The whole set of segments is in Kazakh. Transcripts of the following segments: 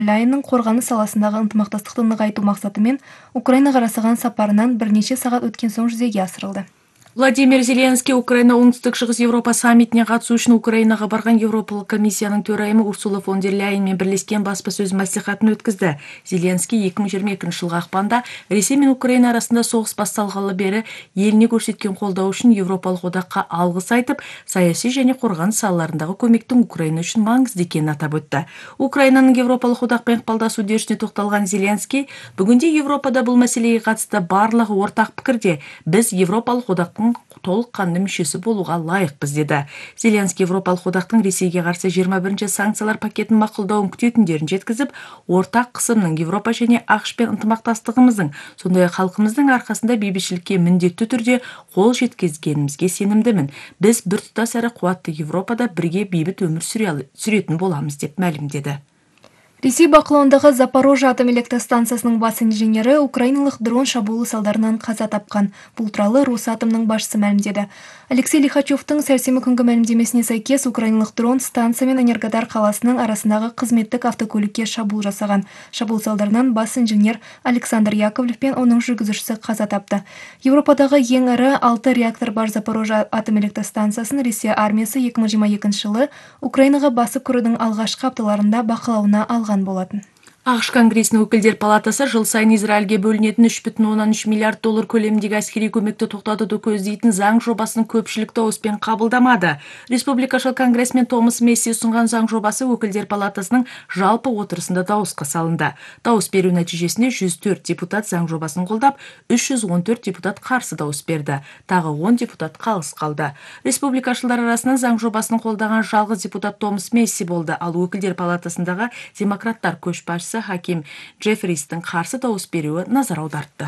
Ляйнның қорғаныс саласындағы ынтымақтастықты нығайту мақсатымен Украинаға жасаған сапарынан бірнеше сағат өткен соң жүзеге асырылды. Владимир Зеленский Украина оңтүстік-шығыс Еуропа саммитіне қатысу үшін Украинаға барған Еуропалық комиссияның төрайымы Урсула фон дер Ляйнмен бірлескен баспасөз мәслихатын өткізді. Зеленский 2022 жылғы ақпанда Ресей мен Украина арасында соғыс басталғалы бері еліне көрсеткен қолдау үшін Еуропалық одаққа алғыс айтып, саяси және қорғаныс салаларындағы көмектің Украина үшін маңызды екенін атап өтті. Украинаның Еуропалық одақпен ықпалдасу үдерісіне тоқталған Зеленский, бүгінде Еуропада бұл мәселеге қатысты барлығы ортақ пікірде. Біз Еуропалық одақтың толыққанды мүшесі болуға лайықпыз деді. Зеленский Еуропалық одақтың Ресейге қарсы 21-ші санкциялар пакетін мақұлдауын күтетіндерін жеткізіп, ортақ қысымның Еуропа және ақш-пен ынтымақтастығымыздың, сондай-ақ халқымыздың арқасында бейбітшілікке міндетті түрде қол жеткізгенімізге сенімдімін. Біз біртұтас әрі қуатты Еуропада бірге бейбіт өмір сүретін боламыз деп мәлімдеді. Ресей бақылауындағы Запорожье атом электростанциясының бас инженері украиналық дрон шабуылы салдарынан қаза тапқан. Бұл туралы Росатомның басшысы мәлімдеді. Алексей Лихачевтың сәрсенбі күнгі мәлімдемесіне сәйкес украиналық дрон станция мен Энергодар қаласының арасындағы қызметтік автокөлікке шабуыл жасаған. Шабуыл салдарынан бас инженер Александр Яковлев пен оның жүргізушісі қаза тапты. Еуропадағы ең ірі 6 реактор бар Запорожье атом электростанциясын Ресей армиясы 2022 жылы Украинаға басып кірудің алғашқы апталарында бақылауына алған болатын. ақш Конгресінің өкілдер палатасы жыл сайын Израильге бөлінетін 3,3 миллиард доллар көлеміндегі әскери көмекті тоқтатуды көздейтін заң жобасын көпшілік дауыспен қабылдамады. Республикашыл конгрессмен Томас Месси ұсынған заң жобасы өкілдер палатасының жалпы отырысында дауысқа салынды. Дауыс беру нәтижесінде 104 депутат заң жобасын қолдап, 314 депутат қарсы дауыс берді. Тағы 10 депутат қалыс қалды. Республикашылдар арасынан заң жобасын қолдаған жалғыз депутат Томас Месси болды, ал өкілдер палатасындағы демократтар көшбасшысы Хаким Джеффристің қарсы дауыс беруі назар аудартты.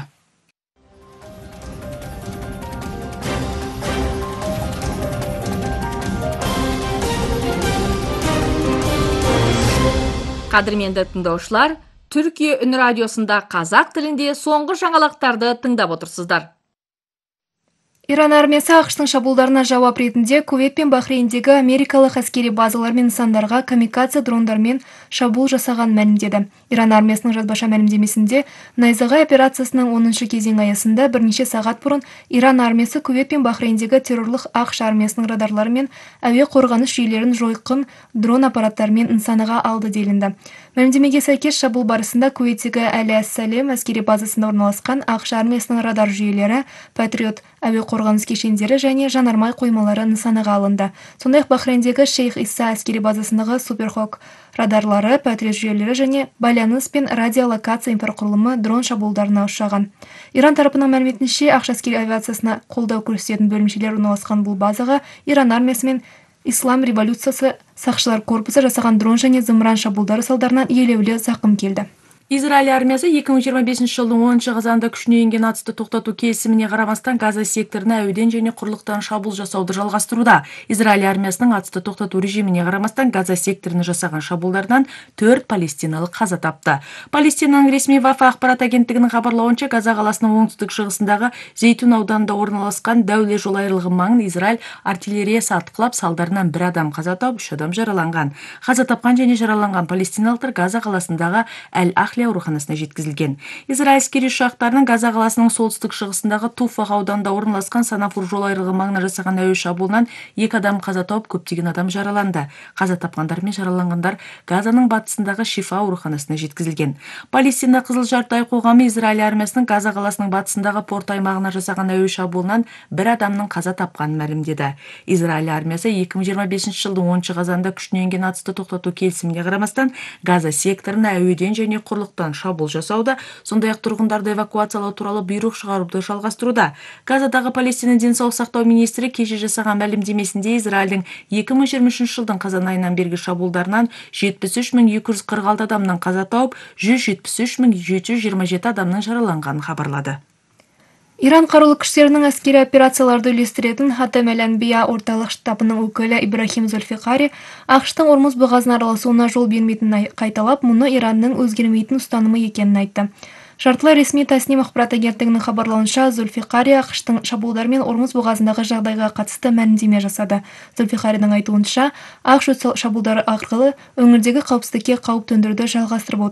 Қадірменді тыңдаушылар, Түркия үн радиосында қазақ тілінде соңғы жаңалықтарды тыңдап отырсыздар. Иран армиясы ақштың шабуылдарына жауап ретінде Кувейт пен Бахрейндегі америкалық әскери базалар мен нысандарға камикадзе дрондармен шабуыл жасаған мәлімдеді. Иран армиясының жазбаша мәлімдемесінде Найзағай операциясының 10-шы кезеңі аясында бірнеше сағат бұрын Иран армиясы Кувейт пен Бахрейндегі террорлық ақш армиясының радарлары мен әуе қорғаныс жүйелерін жойқын дрон аппараттарымен нысанаға алды делінді. Мәлімдемеге сәйкес шабуыл барысында Кувейттегі Әл-Салем әскери базасында орналасқан ақш армиясының радар жүйелері, Патриот әуе қорғаныс кешендері және жанармай қоймалары нысанаға алынды. Сондай-ақ Бахрейндегі Шейх Иса әскери базасындағы Суперхок радарлары, Патриот жүйелері және байланыс пен радиолокация инфрақұрылымы дрон шабуылдарына ұшыраған. Иран тарапының мәліметінше, ақш әскери авиациясына қолдау көрсететін бөлімшелер орналасқан бұл базаға Иран армиясы мен Ислам революциясы сақшылар корпусы жасаған дрон және зымыран шабуылдары салдарынан елеулі зақым келді. Израиль армиясы 2025 жылдың 10 қазанда күшіне енген атысты тоқтату келісіміне қарамастан Газа секторына әуеден және құрлықтан шабуыл жасауды жалғастыруда. Израиль армиясының атысты тоқтату режиміне қарамастан Газа секторына жасаған шабуылдардан 4 палестиналық қаза тапты. Палестинаның ресми Вафа ақпарат агенттігінің хабарлауынша, Газа қаласының оңтүстік шығысындағы Зейтун ауданында орналасқан дәуле жол айрығы маңын Израиль артиллериясы атқылап, салдарынан 1 адам қаза тауып, 3 адам жараланған. Қаза тапқан және жараланған палестиналықтар Газа қаласындағы Әл-Ахли ауруханасына жеткізілген. Израиль әскери ұшақтарының Газа қаласының солтүстік шығысындағы Туфа ауданында орналасқан Санафур жол айрығы маңына жасаған әуе шабуылынан 2 адам қаза тауып, көптеген адам жараланды. Қаза тапқандар мен жараланғандар Газаның батысындағы Шифа ауруханасына жеткізілген. Палестина Қызыл жарты ай қоғамы Израиль армиясының Газа қаласының батысындағы порт аймағына жасаған әуе шабуылынан 1 адамның қаза тапқанын мәлімдеді. Израиль армиясы 2025 жылдың 10 қазанда күшіне енген атысты тоқтату келісіміне қарамастан Газа секторына әуеден және құрлықтан шабуыл жасауда, сондай-ақ тұрғындарды эвакуациялау туралы бұйрық шығаруды жалғастыруда. Газадағы Палестина денсаулық сақтау министрі кеше жасаған мәлімдемесінде Израильдің 2023 жылдың қазан айынан бергі шабуылдарынан 73.246 адамның қаза тауып, 173.727 адамның жараланғанын хабарлады. Иран қарулы күштерінің әскери операцияларды үйлестіретін Хатам әл-Анбия орталық штабының өкілі Ибрахим Зульфикари ақштың Ормұз бұғазына араласуына жол бермейтінін қайталап, мұны Иранның өзгермейтін ұстанымы екенін айтты. Жартылай ресми Тасним ақпарат агенттігінің хабарлауынша, Зульфикари ақштың шабуылдары мен Ормуз бұғазындағы жағдайға қатысты мәлімдеме жасады. Зульфикаридің айтуынша, ақш шабуылдары арқылы өңірдегі қауіпсіздікке қауіп төндіруді жалғастырып отыр.